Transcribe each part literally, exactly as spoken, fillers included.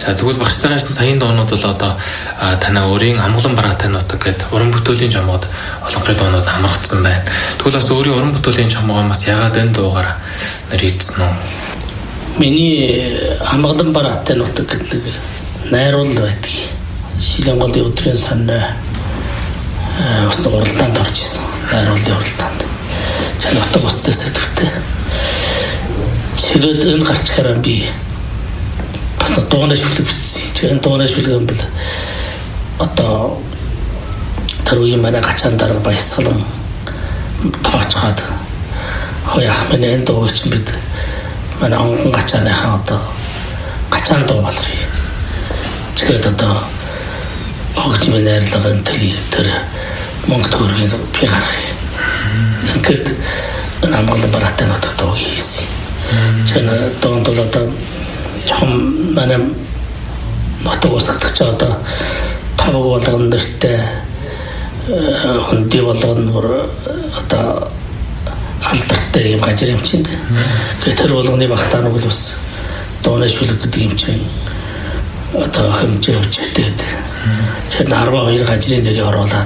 За тэгвэл багштайгаас саяын доонууд бол одоо танаа өөрийн амгалан бараатай нутаг гэдэг уран бүтээлийн чамууд олонхын доонууд амрагдсан байна. Тэгвэл бас өөрийн уран бүтээлийн чамгаа бас ягаад энэ дуугаар нэрийдсэн үү? Миний амгалан бараатай нутаг гэдэг найруул байдаг. Шилэн голын өдрийн санаа бас уралдаанд орж исэн. Найруулын уралдаанд. Чань нутаг устай сэдвтэй. Тэгээд энэ гарчхаараа би бас дууны шүлэг бичсэн. Тэгээд дууны шүлэг юм бол одоо тэрүүгийн манай гачаан дарга баясгалан тооцоод хаяах манай энэ дууг чинь бид манай онгон гачааныхаа одоо гачаан дуу болгоё. Тэгээд одоо огж минь найрлагын төлөв тэр мөнгө төгрөгийг би гаргая. Ингээд амгалан бараатай нутаг дууг хийсэн. Чана доон бол одоо хам манай нутаг усгадагч одоо тавг болгон нэртэй хөндөй болгон бүр одоо алдартай юм гажир юм чинь. Тэгэхээр тэр болгоны багтааныг бол бас дооны шүлэг гэдэг юм чинь одоо хэмжээ хүчтэй. Чад арван хоёр гажрын нэрийг оруулаад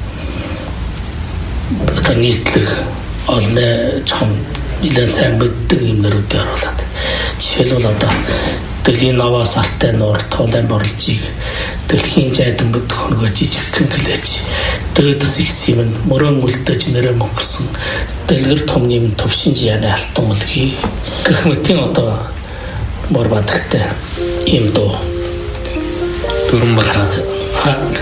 одоо нийтлэг олны чам нэлээд сайн мэддэг юм нэрүүдээр оруулаад жишээлбэл одоо дэлхийн новоос артай нуур тулайн борлжийг дэлхийн жайдан мэддэг хөнгө жижигхэн гэлээч дөөдөс их симэн мөрөн үлдэж нэрэ мөнгөсөн дэлгэр том нэм төвшин жияны алтан үлгий гэх мэтийн одоо мөр бадагтай юм дуу дөрөн багс